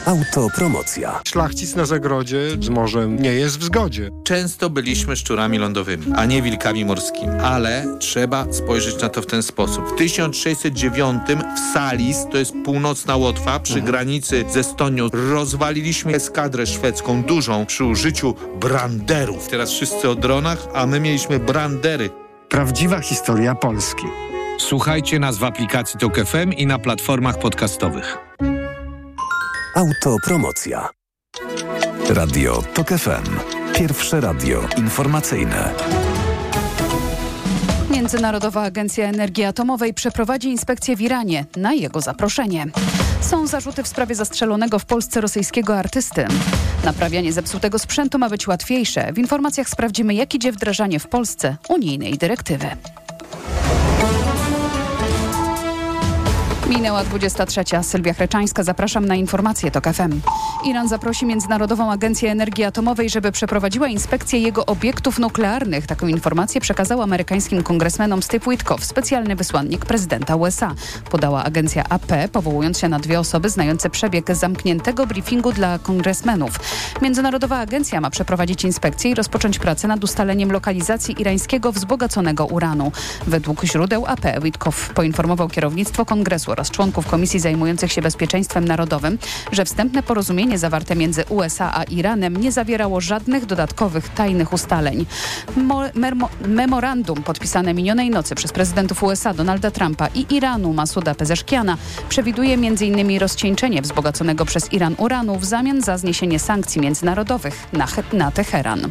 Autopromocja. Szlachcic na zagrodzie z morzem nie jest w zgodzie. Często byliśmy szczurami lądowymi, a nie wilkami morskimi. Ale trzeba spojrzeć na to w ten sposób. W 1609 w Salis, to jest północna Łotwa, przy granicy z Estonią, rozwaliliśmy eskadrę szwedzką dużą przy użyciu branderów. Teraz wszyscy o dronach, a my mieliśmy brandery. Prawdziwa historia Polski. Słuchajcie nas w aplikacji TOK FM i na platformach podcastowych. Autopromocja. Radio TOK FM. Pierwsze radio informacyjne. Międzynarodowa Agencja Energii Atomowej przeprowadzi inspekcję w Iranie na jego zaproszenie. Są zarzuty w sprawie zastrzelonego w Polsce rosyjskiego artysty. Naprawianie zepsutego sprzętu ma być łatwiejsze. W informacjach sprawdzimy, jak idzie wdrażanie w Polsce unijnej dyrektywy. Minęła 23. Sylwia Chreczańska. Zapraszam na informacje TOK FM. Iran zaprosi Międzynarodową Agencję Energii Atomowej, żeby przeprowadziła inspekcję jego obiektów nuklearnych. Taką informację przekazał amerykańskim kongresmenom Steve Witkoff, specjalny wysłannik prezydenta USA. Podała agencja AP, powołując się na dwie osoby znające przebieg zamkniętego briefingu dla kongresmenów. Międzynarodowa agencja ma przeprowadzić inspekcję i rozpocząć pracę nad ustaleniem lokalizacji irańskiego wzbogaconego uranu. Według źródeł AP Witkoff poinformował kierownictwo kongresu oraz członków komisji zajmujących się bezpieczeństwem narodowym, że wstępne porozumienie zawarte między USA a Iranem nie zawierało żadnych dodatkowych tajnych ustaleń. Memorandum podpisane minionej nocy przez prezydentów USA Donalda Trumpa i Iranu Masuda Pezeszkiana przewiduje m.in. rozcieńczenie wzbogaconego przez Iran uranu w zamian za zniesienie sankcji międzynarodowych na Teheran.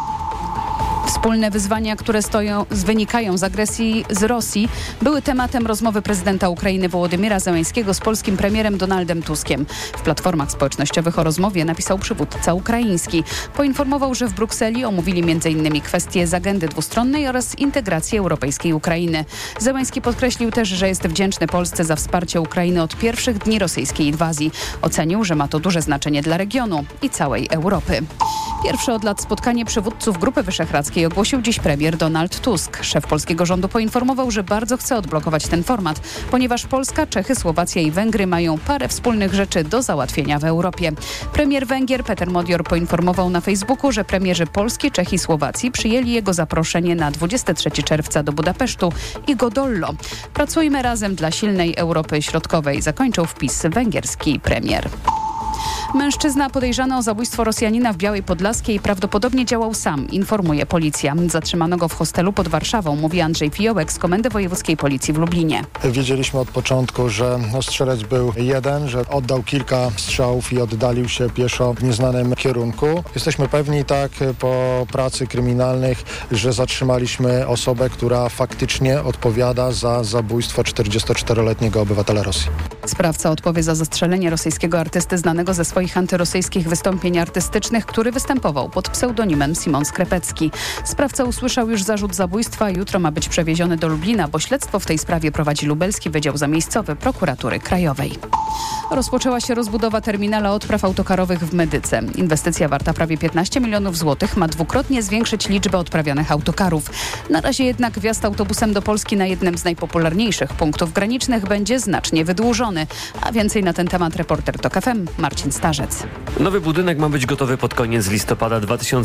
Wspólne wyzwania, które wynikają z agresji z Rosji, były tematem rozmowy prezydenta Ukrainy Wołodymyra Zełenskiego z polskim premierem Donaldem Tuskiem. W platformach społecznościowych o rozmowie napisał przywódca ukraiński. Poinformował, że w Brukseli omówili m.in. kwestie z agendy dwustronnej oraz integracji europejskiej Ukrainy. Zełenski podkreślił też, że jest wdzięczny Polsce za wsparcie Ukrainy od pierwszych dni rosyjskiej inwazji. Ocenił, że ma to duże znaczenie dla regionu i całej Europy. Pierwsze od lat spotkanie przywódców Grupy Wyszehradzkiej ogłosił dziś premier Donald Tusk. Szef polskiego rządu poinformował, że bardzo chce odblokować ten format, ponieważ Polska, Czechy, Słowacja i Węgry mają parę wspólnych rzeczy do załatwienia w Europie. Premier Węgier Peter Modior poinformował na Facebooku, że premierzy Polski, Czech i Słowacji przyjęli jego zaproszenie na 23 czerwca do Budapesztu i Godollo. Pracujmy razem dla silnej Europy Środkowej, zakończył wpis węgierski premier. Mężczyzna podejrzany o zabójstwo Rosjanina w Białej Podlaskiej prawdopodobnie działał sam, informuje policja. Zatrzymano go w hostelu pod Warszawą, mówi Andrzej Fiołek z Komendy Wojewódzkiej Policji w Lublinie. Wiedzieliśmy od początku, że strzelec był jeden, że oddał kilka strzałów i oddalił się pieszo w nieznanym kierunku. Jesteśmy pewni tak po pracy kryminalnych, że zatrzymaliśmy osobę, która faktycznie odpowiada za zabójstwo 44-letniego obywatela Rosji. Sprawca odpowie za zastrzelenie rosyjskiego artysty znanego ze swoich antyrosyjskich wystąpień artystycznych, który występował pod pseudonimem Simon Skrepecki. Sprawca usłyszał już zarzut zabójstwa, jutro ma być przewieziony do Lublina, bo śledztwo w tej sprawie prowadzi Lubelski Wydział Zamiejscowy Prokuratury Krajowej. Rozpoczęła się rozbudowa terminala odpraw autokarowych w Medyce. Inwestycja warta prawie 15 milionów złotych ma dwukrotnie zwiększyć liczbę odprawianych autokarów. Na razie jednak wjazd autobusem do Polski na jednym z najpopularniejszych punktów granicznych będzie znacznie wydłużony. A więcej na ten temat reporter TOK FM Marcin Starzec. Nowy budynek ma być gotowy pod koniec listopada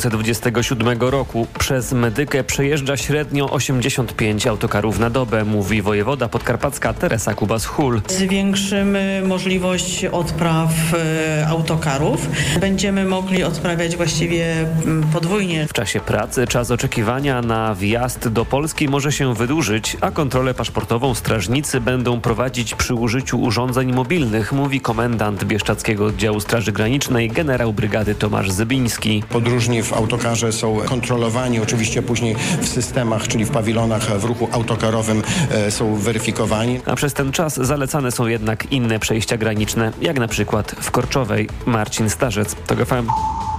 2027 roku. Przez Medykę przejeżdża średnio 85 autokarów na dobę, mówi wojewoda podkarpacka Teresa Kubas-Hul. Zwiększymy możliwość odpraw autokarów. Będziemy mogli odprawiać właściwie podwójnie. W czasie pracy czas oczekiwania na wjazd do Polski może się wydłużyć, a kontrolę paszportową strażnicy będą prowadzić przy użyciu urządzeń mobilnych, mówi komendant Bieszczadzkiego Oddziału Straży Granicznej generał brygady Tomasz Zybiński. Podróżni w autokarze są kontrolowani, oczywiście później w systemach, czyli w pawilonach w ruchu autokarowym są weryfikowani. A przez ten czas zalecane są jednak inne przejścia graniczne, jak na przykład w Korczowej. Marcin Starzec, TOK FM.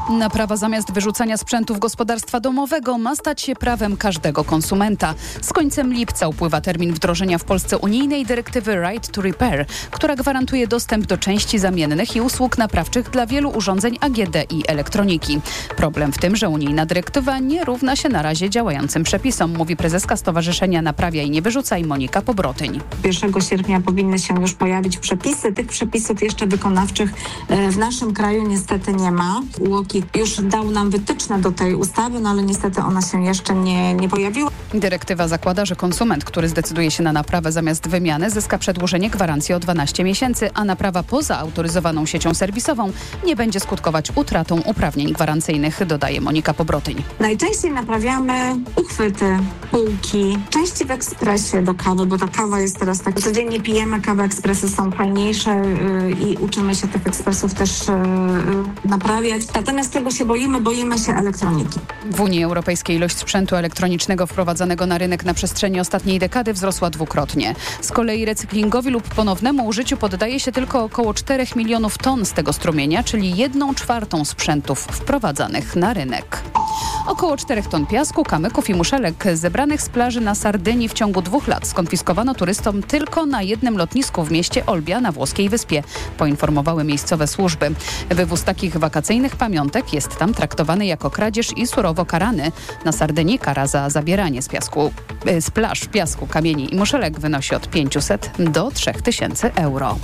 Naprawa zamiast wyrzucania sprzętów gospodarstwa domowego ma stać się prawem każdego konsumenta. Z końcem lipca upływa termin wdrożenia w Polsce unijnej dyrektywy Right to Repair, która gwarantuje dostęp do części zamiennych i usług naprawczych dla wielu urządzeń AGD i elektroniki. Problem w tym, że unijna dyrektywa nie równa się na razie działającym przepisom, mówi prezeska Stowarzyszenia Naprawiaj Nie Wyrzucaj Monika Pobrotyń. 1 sierpnia powinny się już pojawić przepisy. Tych przepisów jeszcze wykonawczych w naszym kraju niestety nie ma. UOKiK już dał nam wytyczne do tej ustawy, no ale niestety ona się jeszcze nie pojawiła. Dyrektywa zakłada, że konsument, który zdecyduje się na naprawę zamiast wymiany, zyska przedłużenie gwarancji o 12 miesięcy, a naprawa poza autoryzowaną siecią serwisową nie będzie skutkować utratą uprawnień gwarancyjnych, dodaje Monika Pobrotyń. Najczęściej naprawiamy uchwyty, półki, części w ekspresie do kawy, bo ta kawa jest teraz tak, codziennie pijemy kawę, ekspresy są fajniejsze i uczymy się tych ekspresów też naprawiać. Natomiast czego się boimy się elektroniki. W Unii Europejskiej ilość sprzętu elektronicznego wprowadzanego na rynek na przestrzeni ostatniej dekady wzrosła dwukrotnie. Z kolei recyklingowi lub ponownemu użyciu poddaje się tylko około 4 milionów ton z tego strumienia, czyli 1/4 sprzętów wprowadzanych na rynek. Około 4 ton piasku, kamyków i muszelek zebranych z plaży na Sardynii w ciągu 2 lat skonfiskowano turystom tylko na jednym lotnisku w mieście Olbia na włoskiej wyspie, poinformowały miejscowe służby. Wywóz takich wakacyjnych pamiątek jest tam traktowany jako kradzież i surowo karany. Na Sardynii kara za zabieranie z plaż piasku, kamieni i muszelek wynosi od 500 do 3000 euro.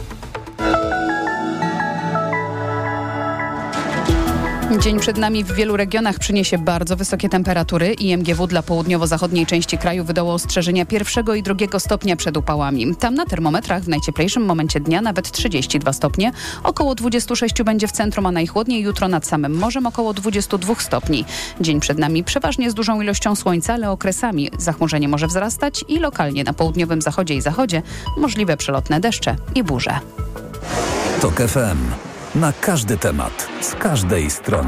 Dzień przed nami w wielu regionach przyniesie bardzo wysokie temperatury. IMGW dla południowo-zachodniej części kraju wydało ostrzeżenia 1. i 2. stopnia przed upałami. Tam na termometrach w najcieplejszym momencie dnia nawet 32 stopnie. Około 26 będzie w centrum, a najchłodniej jutro nad samym morzem około 22 stopni. Dzień przed nami przeważnie z dużą ilością słońca, ale okresami zachmurzenie może wzrastać i lokalnie na południowym zachodzie i zachodzie możliwe przelotne deszcze i burze. TOK FM. Na każdy temat, z każdej strony.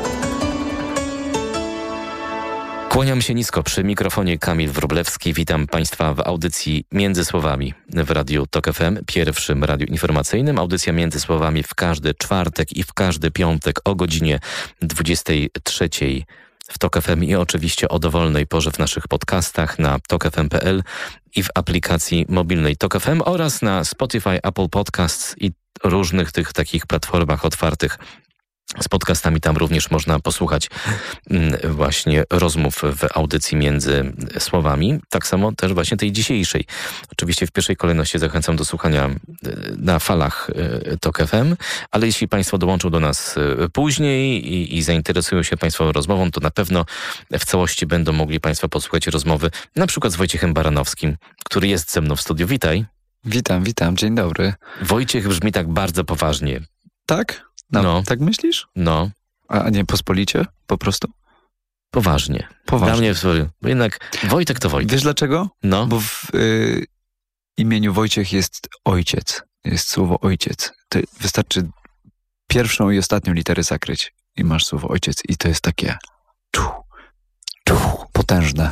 Kłaniam się nisko, przy mikrofonie Kamil Wróblewski. Witam Państwa w audycji Między Słowami w Radiu TOK FM, pierwszym radiu informacyjnym. Audycja Między Słowami w każdy czwartek i w każdy piątek o godzinie 23 w TOK FM i oczywiście o dowolnej porze w naszych podcastach na tokfm.pl i w aplikacji mobilnej TOK FM oraz na Spotify, Apple Podcasts i różnych tych takich platformach otwartych z podcastami. Tam również można posłuchać właśnie rozmów w audycji Między Słowami. Tak samo też właśnie tej dzisiejszej. Oczywiście w pierwszej kolejności zachęcam do słuchania na falach TOK FM, ale jeśli Państwo dołączą do nas później i zainteresują się Państwową rozmową, to na pewno w całości będą mogli Państwo posłuchać rozmowy na przykład z Wojciechem Baranowskim, który jest ze mną w studiu. Witaj. Witam, dzień dobry. Wojciech brzmi tak bardzo poważnie. Tak? No. Tak myślisz? No. A nie pospolicie? Po prostu? Poważnie. Dla mnie, bo jednak Wojtek to Wojtek. Wiesz dlaczego? No. Bo w imieniu Wojciech jest ojciec. Jest słowo ojciec. To wystarczy pierwszą i ostatnią literę zakryć i masz słowo ojciec. I to jest takie potężne.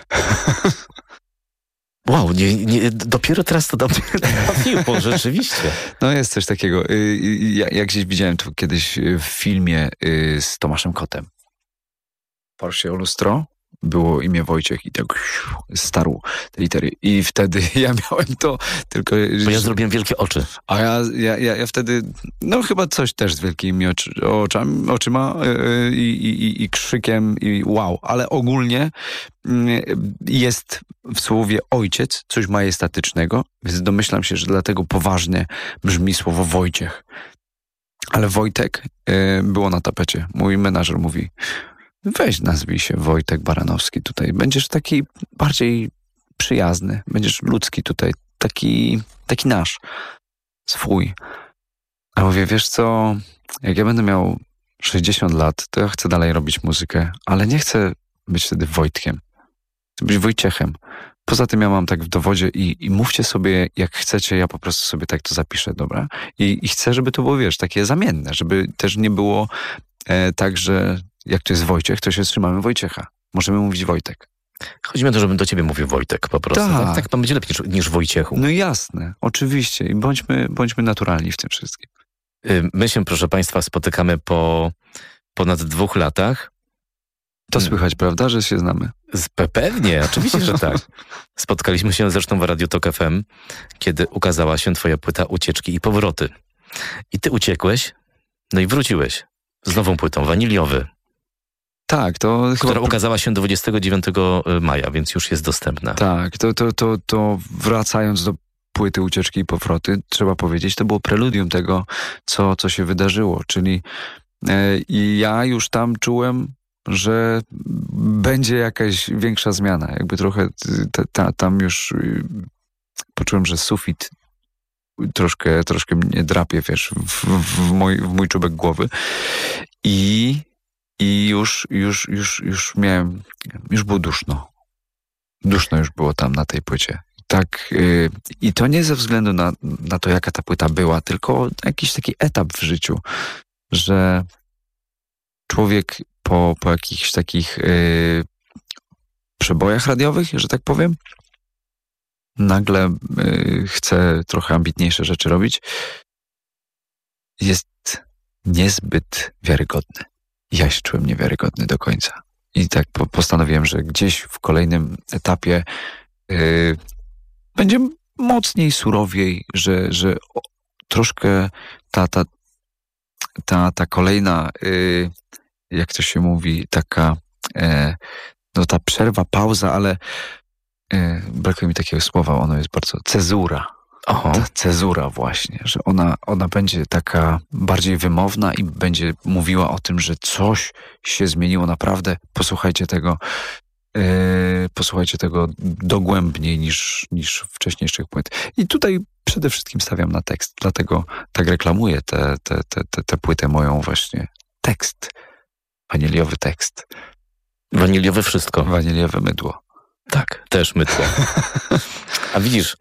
Wow, dopiero teraz to do mnie trafiło, rzeczywiście. No jest coś takiego. Ja gdzieś widziałem to kiedyś w filmie z Tomaszem Kotem. Porsche o lustro, było imię Wojciech i tak starł te litery. I wtedy ja miałem to tylko... Bo ja zrobiłem wielkie oczy. A ja wtedy, no chyba coś też z wielkimi oczyma i krzykiem i wow. Ale ogólnie jest w słowie ojciec coś majestatycznego, więc domyślam się, że dlatego poważnie brzmi słowo Wojciech. Ale Wojtek było na tapecie. Mój menadżer mówi: weź nazwij się Wojtek Baranowski tutaj. Będziesz taki bardziej przyjazny. Będziesz ludzki tutaj. Taki nasz. Swój. A mówię, wiesz co? Jak ja będę miał 60 lat, to ja chcę dalej robić muzykę, ale nie chcę być wtedy Wojtkiem. Chcę być Wojciechem. Poza tym ja mam tak w dowodzie i mówcie sobie jak chcecie, ja po prostu sobie tak to zapiszę, dobra? I chcę, żeby to było, wiesz, takie zamienne, żeby też nie było tak, że jak to jest Wojciech, to się trzymamy Wojciecha. Możemy mówić Wojtek. Chodzi mi o to, żebym do ciebie mówił Wojtek po prostu. Tak to będzie lepiej niż Wojciechu. No jasne, oczywiście. I bądźmy naturalni w tym wszystkim. My się, proszę Państwa, spotykamy po ponad 2 latach. To słychać, prawda, że się znamy? Pewnie, oczywiście, że tak. Spotkaliśmy się zresztą w Radiu Tok FM, kiedy ukazała się twoja płyta Ucieczki i powroty. I ty uciekłeś, no i wróciłeś z nową płytą, Waniliowy. Tak, to która ukazała się 29 maja, więc już jest dostępna. Tak, to wracając do płyty Ucieczki i powroty, trzeba powiedzieć, to było preludium tego, co się wydarzyło, czyli i ja już tam czułem, że będzie jakaś większa zmiana. Jakby trochę tam już poczułem, że sufit troszkę mnie drapie, wiesz, w mój czubek głowy. I już miałem, już było duszno. Duszno już było tam na tej płycie. Tak, i to nie ze względu na to, jaka ta płyta była, tylko jakiś taki etap w życiu, że człowiek po jakichś takich przebojach radiowych, że tak powiem, nagle chce trochę ambitniejsze rzeczy robić, jest niezbyt wiarygodny. Ja się czułem niewiarygodny do końca. I tak postanowiłem, że gdzieś w kolejnym etapie będzie mocniej, surowiej, że troszkę ta kolejna, jak to się mówi, taka no ta przerwa, pauza, ale brakuje mi takiego słowa, ono jest bardzo cezura. Ta cezura właśnie, że ona będzie taka bardziej wymowna i będzie mówiła o tym, że coś się zmieniło naprawdę. Posłuchajcie tego dogłębniej niż wcześniejszych płyt. I tutaj przede wszystkim stawiam na tekst, dlatego tak reklamuję tę płytę moją właśnie. Tekst. Waniliowy tekst. Waniliowe wszystko. Waniliowe mydło. Tak, też mydło. A widzisz...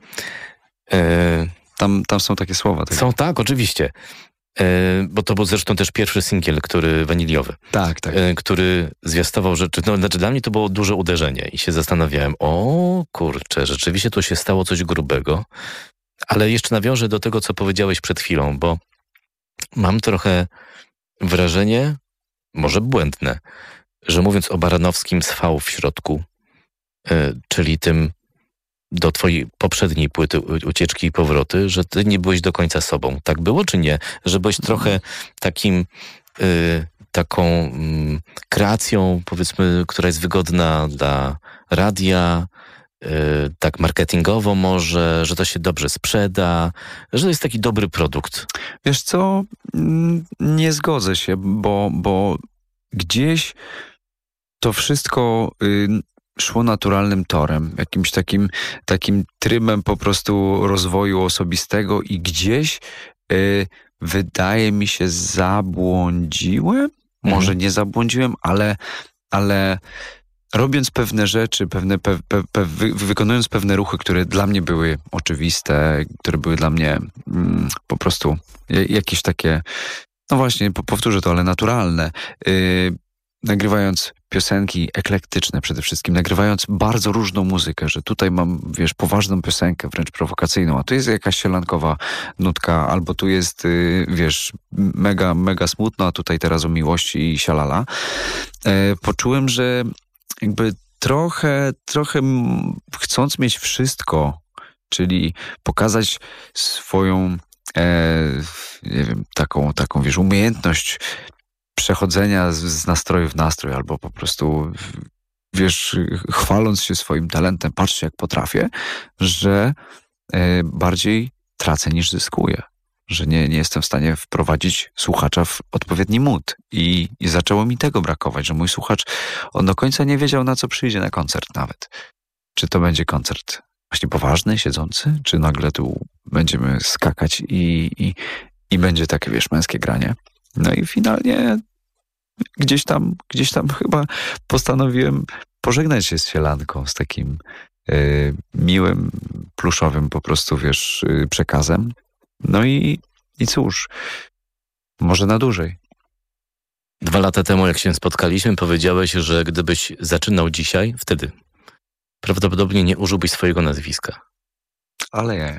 Tam są takie słowa. Są, tak, oczywiście. Bo to był zresztą też pierwszy singiel, waniliowy. Tak. Który zwiastował rzeczy. No, znaczy dla mnie to było duże uderzenie i się zastanawiałem, o kurczę, rzeczywiście tu się stało coś grubego. Ale jeszcze nawiążę do tego, co powiedziałeś przed chwilą, bo mam trochę wrażenie, może błędne, że mówiąc o Baranowskim z V w środku, czyli tym do twojej poprzedniej płyty Ucieczki i powroty, że ty nie byłeś do końca sobą. Tak było, czy nie? Że byłeś trochę taką kreacją, powiedzmy, która jest wygodna dla radia, tak marketingowo może, że to się dobrze sprzeda, że to jest taki dobry produkt. Wiesz co? Nie zgodzę się, bo gdzieś to wszystko szło naturalnym torem, jakimś takim trybem po prostu rozwoju osobistego i gdzieś wydaje mi się zabłądziłem, może nie zabłądziłem, ale robiąc pewne rzeczy, wykonując pewne ruchy, które dla mnie były oczywiste, które były dla mnie po prostu jakieś takie, no właśnie, powtórzę to, ale naturalne, nagrywając piosenki eklektyczne przede wszystkim, nagrywając bardzo różną muzykę, że tutaj mam, wiesz, poważną piosenkę, wręcz prowokacyjną, a tu jest jakaś sielankowa nutka, albo tu jest, wiesz, mega smutno, a tutaj teraz o miłości i sialala. Poczułem, że jakby trochę chcąc mieć wszystko, czyli pokazać swoją, nie wiem, taką, wiesz, umiejętność przechodzenia z nastroju w nastrój, albo po prostu, wiesz, chwaląc się swoim talentem, patrzcie jak potrafię, że bardziej tracę niż zyskuję. Że nie jestem w stanie wprowadzić słuchacza w odpowiedni mood. I zaczęło mi tego brakować, że mój słuchacz, on do końca nie wiedział, na co przyjdzie na koncert nawet. Czy to będzie koncert właśnie poważny, siedzący, czy nagle tu będziemy skakać i będzie takie, wiesz, męskie granie. No i finalnie gdzieś tam chyba postanowiłem pożegnać się z sielanką, z takim miłym, pluszowym po prostu, wiesz, przekazem. No i cóż, może na dłużej. 2 lata temu, jak się spotkaliśmy, powiedziałeś, że gdybyś zaczynał dzisiaj, wtedy prawdopodobnie nie użyłbyś swojego nazwiska. Ale ja.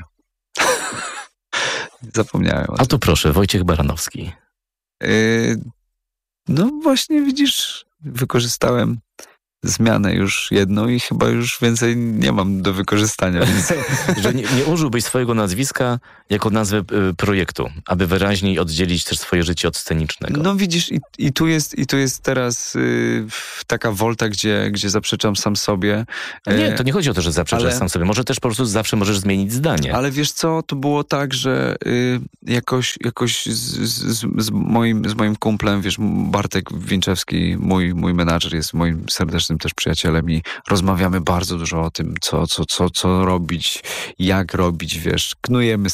Zapomniałem. A tu proszę, Wojciech Baranowski. No właśnie, widzisz, wykorzystałem zmianę już jedną i chyba już więcej nie mam do wykorzystania. Więc... Że nie użyłbyś swojego nazwiska jako nazwy projektu, aby wyraźniej oddzielić też swoje życie od scenicznego. No widzisz, i tu jest teraz taka wolta, gdzie zaprzeczam sam sobie. Nie, to nie chodzi o to, że zaprzeczasz sam sobie. Może też po prostu zawsze możesz zmienić zdanie. Ale wiesz co, to było tak, że jakoś z moim kumplem, wiesz, Bartek Winczewski, mój menadżer, jest moim serdecznym też przyjacielem i rozmawiamy bardzo dużo o tym, co robić, jak robić, wiesz, knujemy.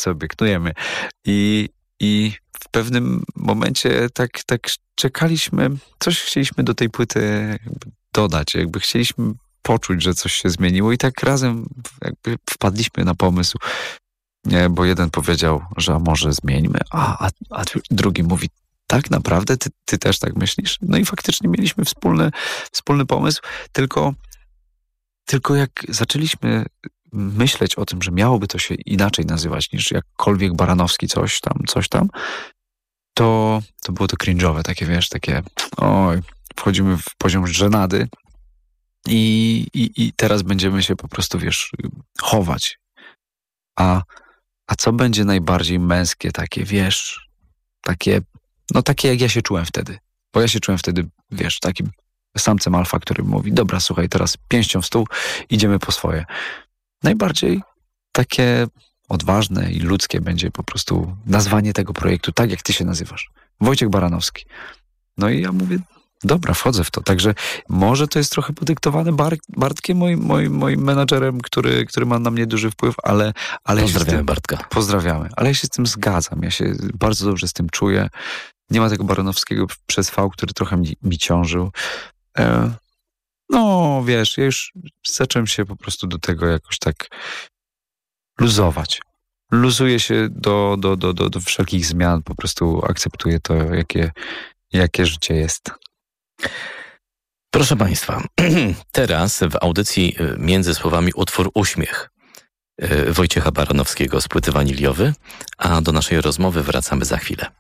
I w pewnym momencie tak czekaliśmy, coś chcieliśmy do tej płyty dodać, jakby chcieliśmy poczuć, że coś się zmieniło i tak razem jakby wpadliśmy na pomysł, bo jeden powiedział, że może zmieńmy, a drugi mówi, tak naprawdę ty też tak myślisz? No i faktycznie mieliśmy wspólny pomysł, tylko jak zaczęliśmy myśleć o tym, że miałoby to się inaczej nazywać niż jakkolwiek Baranowski coś tam, to było to cringe'owe, takie wiesz, wchodzimy w poziom żenady i teraz będziemy się po prostu, wiesz, chować. A co będzie najbardziej męskie, takie, wiesz, takie jak ja się czułem wtedy. Bo ja się czułem wtedy, wiesz, takim samcem alfa, który mówi, dobra, słuchaj, teraz pięścią w stół, idziemy po swoje. Najbardziej takie odważne i ludzkie będzie po prostu nazwanie tego projektu tak, jak ty się nazywasz. Wojciech Baranowski. No i ja mówię, dobra, wchodzę w to. Także może to jest trochę podyktowane Bartkiem, moim menadżerem, który ma na mnie duży wpływ, ale pozdrawiamy Bartka. Pozdrawiamy. Ale ja się z tym zgadzam. Ja się bardzo dobrze z tym czuję. Nie ma tego Baranowskiego przez V, który trochę mi ciążył. No, wiesz, ja już zacząłem się po prostu do tego jakoś tak luzować. Luzuję się do wszelkich zmian, po prostu akceptuję to, jakie życie jest. Proszę Państwa, teraz w audycji Między Słowami utwór Uśmiech Wojciecha Baranowskiego z płyty Waniliowy, a do naszej rozmowy wracamy za chwilę.